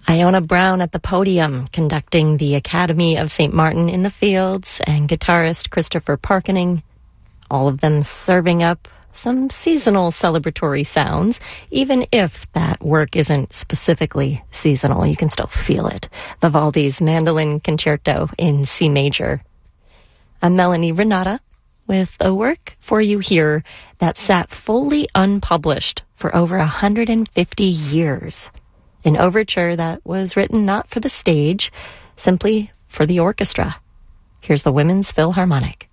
Iona Brown at the podium conducting the Academy of St. Martin in the Fields, and guitarist Christopher Parkening, all of them serving up some seasonal celebratory sounds, even if that work isn't specifically seasonal. You can still feel it. Vivaldi's Mandolin Concerto in C major. I'm Melanie Renata with a work for you here that sat fully unpublished for over 150 years. An overture that was written not for the stage, simply for the orchestra. Here's the Women's Philharmonic.